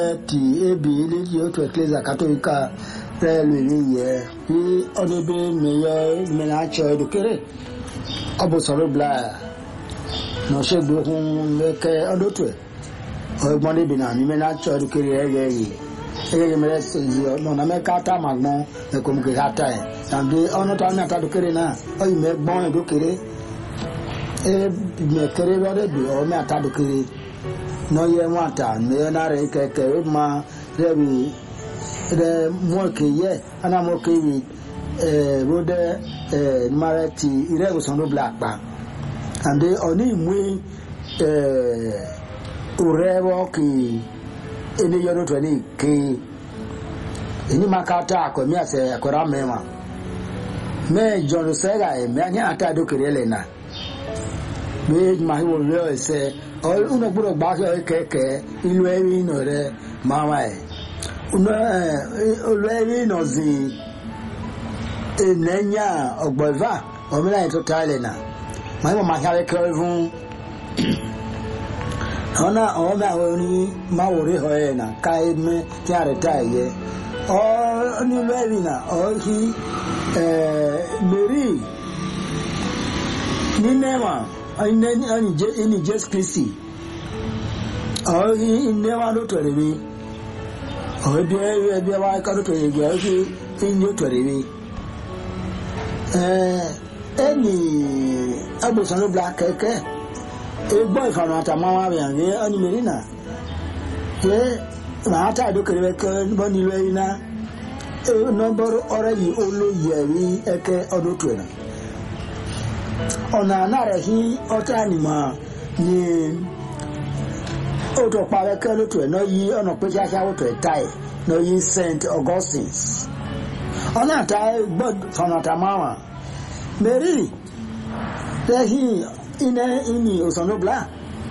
ti ebi ilé otu eklezia katolika relu ye ni onebe meyo menacho edukere obo soro bla no segbo hun leke odotwe ogbon de bina ni menacho edukere eye mere no na meka ta magbon e ko mu ke ata e ande ono ta na ta edukere na o yi me gbon edukere e me kere wore bi o me ata edukere no ye wanta me na re ke ma rebi de mo ke ye ana mo ke wi bode marati ire go sono black pa and they oni mu urewo ki eni yono to ni ke eni makata ko mi ase akora mema me John Sega e me anya ata do kerele na me ma hi wo le se all uno buro ba ke ilu ewi no re mama e uno ewi no zi enenya ogbova omila to tale na ma mo ma hare krevun ona o ma oni ma wore ho e na kai me ti are taye o ni ewi na o hi Mary ni nema ani just Christy oh he never do to me oh be wa ka do to ye go he in you to me any abusano black keke e boy fa no ta mama be an ye ani merina ye na ta do kere ke boni le na number already oloye ri eke odo to na ona na rehi otanima ni oto pare kelo to no yi ona pe sha wo to tai no yi Saint Augustine ona tai bod sonata mama Mary rehi ini osono bla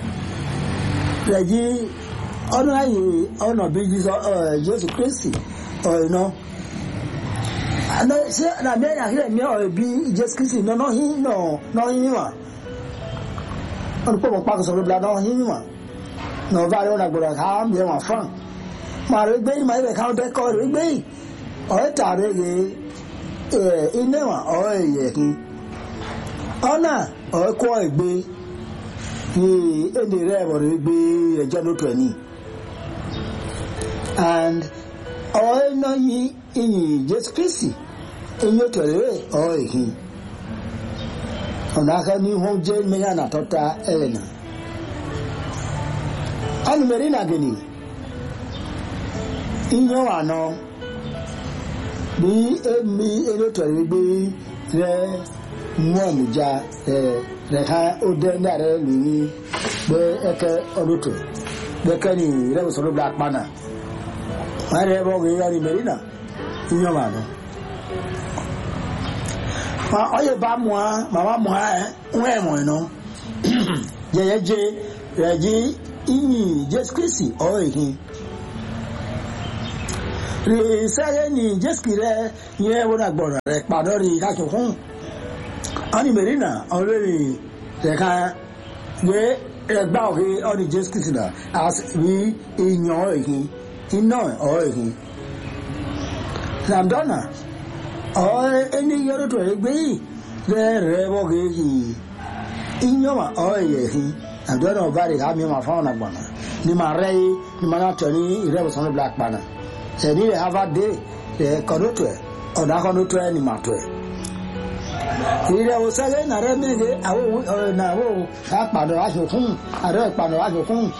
reji ona yi ona bi Jesus Christ oh no and say na me na here me o bi just kissing no wa on ko pa ko so bla no hi wa no va lo na gboro ka me wa fan ma re gbe ma re ka de ko re gbe o ta re ge ine wa o ye ki ona o ko egbe ni ene re bo re gbe eja no to ni and o no yi in just Christy in your toilet or he on a new home jail Mayana Tota Elena and Marina Gini in your ano be me in your toilet be the Momuja the high ordinary Louis the Eke Oruto the Kenny Rose of the Black Manor. I never go in Marina. Your man. Oye ba moi, mama moi, we no. Je, reji ini just Christy o he. Re say ni just kire ye wona gboro re padori ka so hun. Ani Marina already they can ye gba o he on just Christy na as we in your he. Ino o he. Namdona or any year to a be there revogi in your oye and don't know very have me my phone abona Nima Ray Nimanatoni Rebels on the Black Banner said he have a day the Corotwe or Nakonotre any matwe he was saying I remember I will now have Panoajo I read Panoajo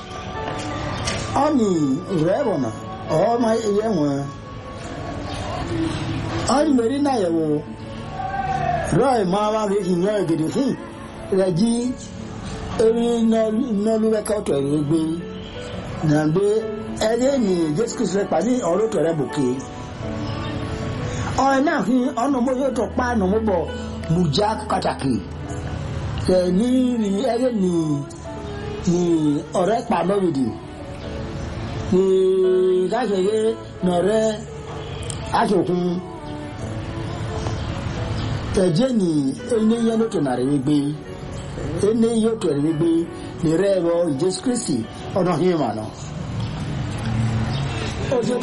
only Rebona all my young one. I'm very nice. Roy, Mama, making your good thing. Reggie, every no look out to a be. Nambe, Eleni, just because the party or to a bouquet. Oh, now he on the motor to pan no more Mujak Kataki. The new Eleni, or red Panovidi. The guy, no red. Ajokun Jenny, any yanotonary be, any yotori be, the revo, just Christy, or no human. ojú